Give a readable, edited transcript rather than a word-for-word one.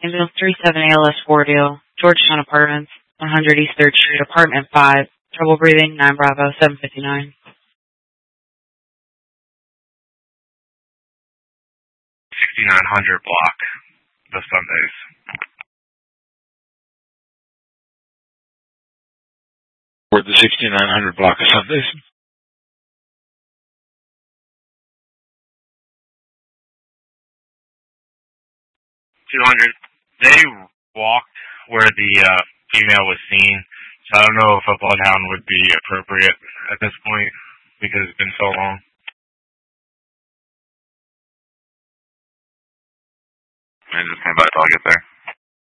Ambulance 37 ALS 4 deal, Georgetown Apartments, 100 East 3rd Street, Apartment 5. Trouble breathing, 9 Bravo, 759. 6900 block, the Sundays. For the 6900 block of Sundays. 200. They walked where the female was seen, so I don't know if a bloodhound would be appropriate at this point because it's been so long. I just stand by till I get there.